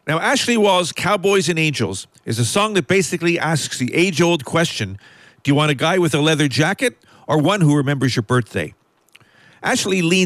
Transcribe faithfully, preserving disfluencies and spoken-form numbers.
Now, Ashley Wall's Cowboys and Angels is a song that basically asks the age-old question, do you want a guy with a leather jacket or one who remembers your birthday? Ashley leans